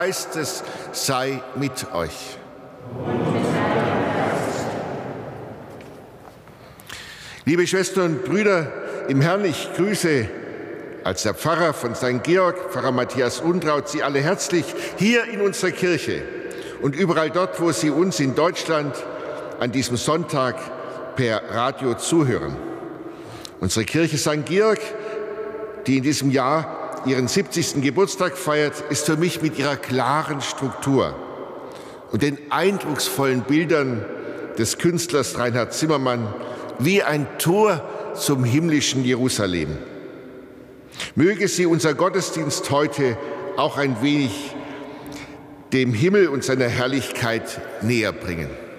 Geistes sei mit euch. Liebe Schwestern und Brüder im Herrn, ich grüße als der Pfarrer von St. Georg, Pfarrer Matthias Untraut, Sie alle herzlich hier in unserer Kirche und überall dort, wo Sie uns in Deutschland an diesem Sonntag per Radio zuhören. Unsere Kirche St. Georg, die in diesem Jahr ihren 70. Geburtstag feiert, ist für mich mit ihrer klaren Struktur und den eindrucksvollen Bildern des Künstlers Reinhard Zimmermann wie ein Tor zum himmlischen Jerusalem. Möge sie unser Gottesdienst heute auch ein wenig dem Himmel und seiner Herrlichkeit näher bringen.